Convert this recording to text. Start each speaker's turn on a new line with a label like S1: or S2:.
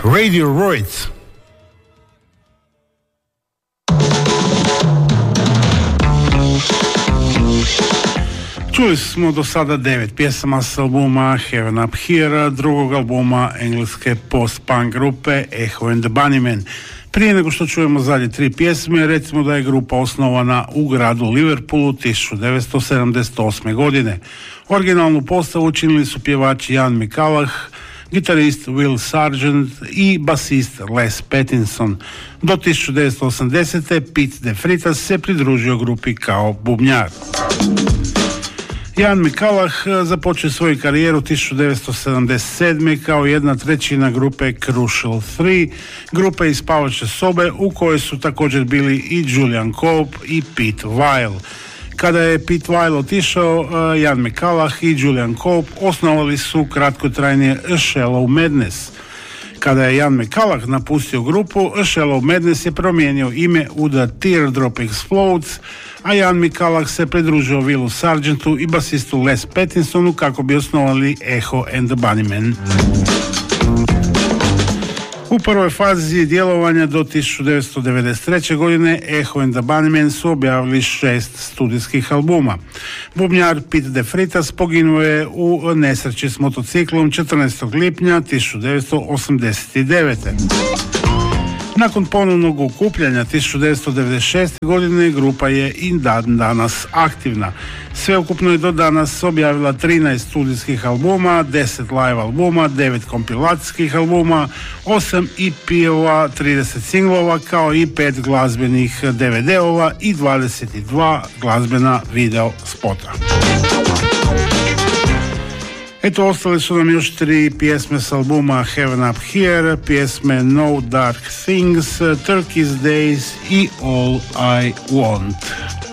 S1: Radiohead. Čuli smo do sada 9 pjesama s albuma Heaven Up Here, drugog albuma engleske post-punk grupe Echo and the Bunnymen. Prije nego što čujemo zadnje 3 pjesme, recimo da je grupa osnovana u gradu Liverpoolu 1978. godine. Originalnu postavu učinili su pjevači Ian McCulloch, gitarist Will Sargent i basist Les Pattinson. Do 1980. Pete De Freitas se pridružio grupi kao bubnjar. Ian McCulloch započeo svoju karijeru 1977. kao 1/3 grupe Crucial 3, grupe iz spavaće sobe u kojoj su također bili i Julian Cope i Pete Weil. Kada je Pete Weil otišao, Ian McCulloch i Julian Cope osnovali su kratkotrajni A Shallow Madness. Kada je Ian McCulloch napustio grupu, A Shallow Madness je promijenio ime u The Teardrop Explodes, a Ian McCulloch se pridružio Willu Sargentu i basistu Les Pattinsonu kako bi osnovali Echo and the Bunnymen. U prvoj fazi djelovanja do 1993. godine Echo and the Bunnymen su objavili 6 studijskih albuma. Bubnjar Pete De Freitas poginuo je u nesreći s motociklom 14. lipnja 1989. Nakon ponovnog okupljanja 1996. godine grupa je i dan danas aktivna. Sveukupno je do danas objavila 13 studijskih albuma, 10 live albuma, 9 kompilacijskih albuma, 8 EP-ova, 30 singlova kao i 5 glazbenih DVD-ova i 22 glazbena video spota. Eto, ostale su nam još 3 pjesme s albuma Heaven Up Here, pjesme No Dark Things, Turkey's Days i All I Want.